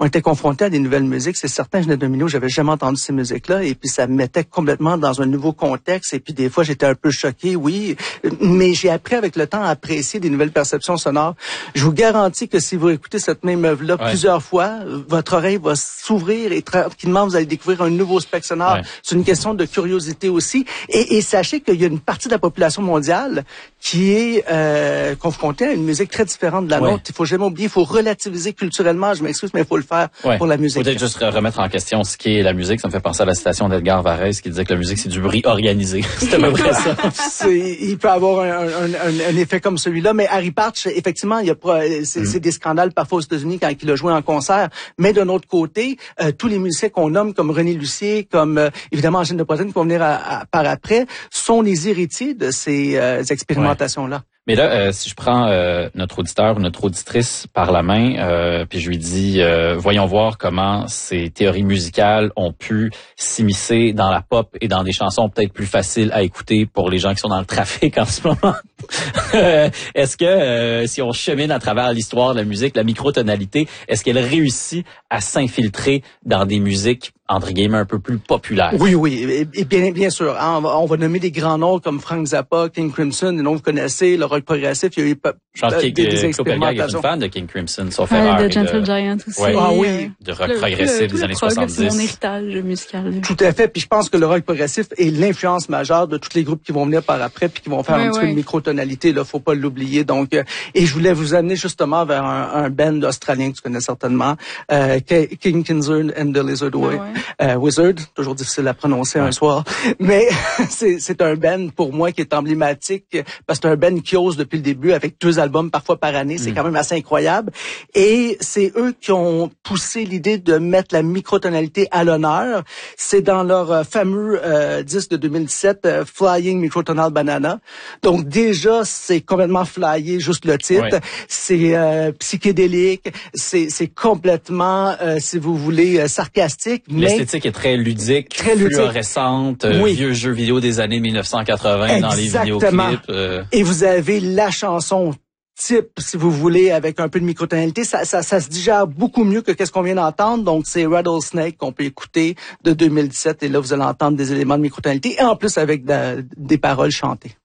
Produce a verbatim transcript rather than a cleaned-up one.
on était confrontés à des nouvelles musiques. C'est certain, je venais d'un milieu où j'avais jamais entendu ces musiques-là, et puis ça me mettait complètement dans un nouveau contexte, et puis des fois, j'étais un peu choqué, oui, mais j'ai appris avec le temps à apprécier des nouvelles perceptions sonores. Je vous garantis que si vous écoutez cette même œuvre-là ouais. plusieurs fois, votre oreille va s'ouvrir et tranquillement, vous allez découvrir un nouveau spectre sonore. Ouais. C'est une question de curiosité aussi. Et, et sachez qu'il y a une partie de la population mondiale qui est euh, confrontée à une musique très différente de la ouais. nôtre. Il faut jamais oublier, il faut relativiser culturellement. Je m'excuse, mais il faut le faire ouais. pour la musique. Peut-être juste remettre en question ce qu'est la musique. Ça me fait penser à la citation d'Edgar Varèse qui disait que la musique, c'est du bruit organisé. C'est à peu près ça. C'est, il peut avoir un, un, un, un effet comme celui-là. Mais Harry Partch, effectivement, il y a c'est, mm. c'est des scandales parfois aux États-Unis quand il a joué en concert. Mais d'un autre côté, euh, tous les musiciens qu'on nomme comme René Lucier, comme euh, évidemment Angèle de Poitrine qui vont venir à, à, par après, sont les héritiers de ces euh, expérimentations-là. Ouais. Mais là, euh, si je prends euh, notre auditeur ou notre auditrice par la main, euh, puis je lui dis, euh, voyons voir comment ces théories musicales ont pu s'immiscer dans la pop et dans des chansons peut-être plus faciles à écouter pour les gens qui sont dans le trafic en ce moment. Est-ce que euh, si on chemine à travers l'histoire de la musique, la microtonalité, est-ce qu'elle réussit à s'infiltrer dans des musiques entre guillemets un peu plus populaires? Oui, oui, et, et bien, bien sûr. Hein, on, va, on va nommer des grands noms comme Frank Zappa, King Crimson, des noms que vous connaissez, le rock progressif. Il y a eu Je pense euh, des, des expérimentations. Est une fan de King Crimson, sauf ah, erreur. De Gentle de... Giant aussi. Ouais, ah oui, de rock le, progressif le, des années prog, soixante-dix. C'est mon héritage musical. Tout à fait. Puis je pense que le rock progressif est l'influence majeure de tous les groupes qui vont venir par après puis qui vont faire ouais, un petit ouais. peu de microtonalité. Là, faut pas l'oublier. Donc, euh, et je voulais vous amener justement vers un, un band australien que tu connais certainement, euh, King Crimson and the Lizard Way. Ah ouais. euh, Wizard, toujours difficile à prononcer ouais. un soir, mais c'est, c'est un band pour moi qui est emblématique parce que c'est un band qui ose depuis le début avec deux albums parfois par année. C'est mm. quand même assez incroyable. Et c'est eux qui ont poussé l'idée de mettre la microtonalité à l'honneur. C'est dans leur euh, fameux euh, disque de deux mille dix-sept, euh, Flying Microtonal Banana. Donc déjà, c'est complètement flyé, juste le titre. Ouais. C'est euh, psychédélique, c'est, c'est complètement, euh, si vous voulez, euh, sarcastique. L'esthétique mais est très ludique, très ludique. Fluorescente, euh, oui. vieux jeux vidéo des années mille neuf cent quatre-vingts Exactement. Dans les vidéoclips. Euh... Et vous avez la chanson type, si vous voulez, avec un peu de microtonalité, ça, ça, ça se digère beaucoup mieux que qu'est-ce qu'on vient d'entendre. Donc, c'est Rattlesnake qu'on peut écouter de deux mille dix-sept. Et là, vous allez entendre des éléments de microtonalité et en plus avec de, des paroles chantées.